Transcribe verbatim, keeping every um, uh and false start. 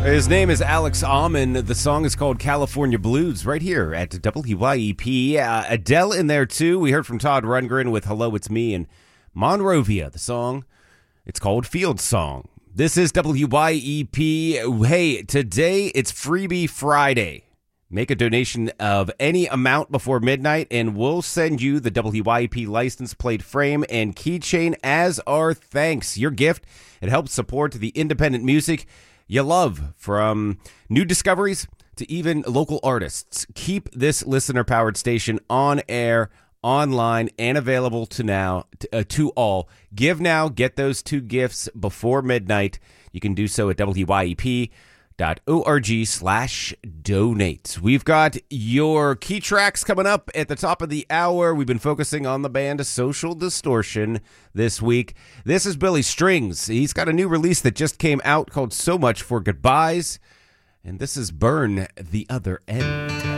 His name is Alex Almond. The song is called California Blues right here at W Y E P. Uh, Adele in there too. We heard from Todd Rundgren with Hello, It's Me, and Monrovia. The song, it's called Field Song. This is W Y E P. Hey, today it's Freebie Friday. Make a donation of any amount before midnight, and we'll send you the W Y E P license plate frame and keychain as our thanks. Your gift, it helps support the independent music you love, from new discoveries to even local artists. Keep this listener-powered station on air, online, and available to now to, uh, to all. Give now, get those two gifts before midnight. You can do so at W Y E P dot org slash donate. We've got your key tracks coming up at the top of the hour. We've been focusing on the band Social Distortion this week. This is Billy Strings. He's got a new release that just came out called So Much for Goodbyes. And this is Burn the Other End.